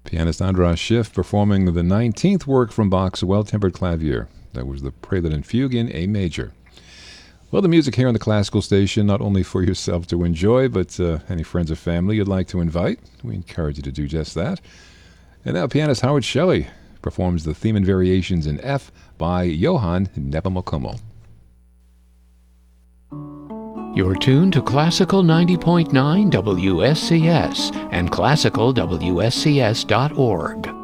Pianist Andras Schiff performing the 19th work from Bach's Well-Tempered Clavier. That was the Prelude and Fugue in A major. Well, the music here on the Classical Station, not only for yourself to enjoy, but any friends or family you'd like to invite. We encourage you to do just that. And now pianist Howard Shelley performs the theme and variations in F by Johann Nepomucemo. You're tuned to Classical 90.9 WSCS and classicalwscs.org.